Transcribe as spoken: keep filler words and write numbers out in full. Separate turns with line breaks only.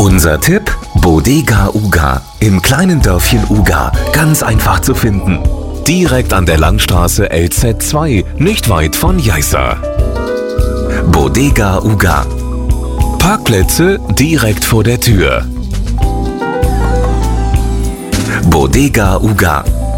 Unser Tipp: Bodega Uga im kleinen Dörfchen Uga, ganz einfach zu finden. Direkt an der Landstraße L Z zwei, nicht weit von Jeißa. Bodega Uga. Parkplätze direkt vor der Tür. Bodega Uga.